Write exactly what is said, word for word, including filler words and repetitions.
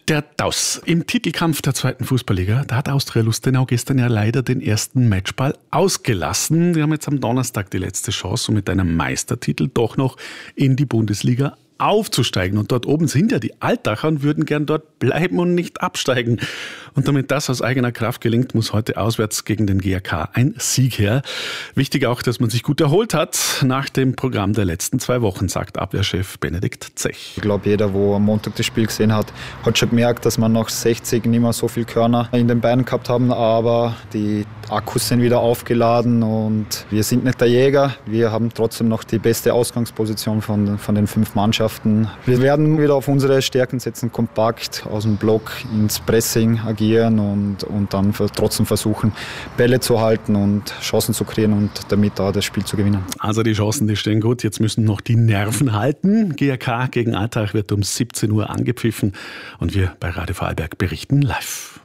Der Daus im Titelkampf der zweiten Fußballliga, da hat Austria Lustenau gestern ja leider den ersten Matchball ausgelassen. Wir haben jetzt am Donnerstag die letzte Chance, um mit einem Meistertitel doch noch in die Bundesliga aufzusteigen. Und dort oben sind ja die Altacher und würden gern dort bleiben und nicht absteigen. Und damit das aus eigener Kraft gelingt, muss heute auswärts gegen den G A K ein Sieg her. Wichtig auch, dass man sich gut erholt hat nach dem Programm der letzten zwei Wochen, sagt Abwehrchef Benedikt Zech. Ich glaube, jeder, der am Montag das Spiel gesehen hat, hat schon gemerkt, dass wir nach sechzig nicht mehr so viel Körner in den Beinen gehabt haben. Aber die Akkus sind wieder aufgeladen und wir sind nicht der Jäger. Wir haben trotzdem noch die beste Ausgangsposition von, von den fünf Mannschaften. Wir werden wieder auf unsere Stärken setzen, kompakt aus dem Block ins Pressing agieren und, und dann trotzdem versuchen, Bälle zu halten und Chancen zu kreieren und damit da das Spiel zu gewinnen. Also die Chancen, die stehen gut. Jetzt müssen noch die Nerven halten. G A K gegen Altach wird um siebzehn Uhr angepfiffen und wir bei Radio Vorarlberg berichten live.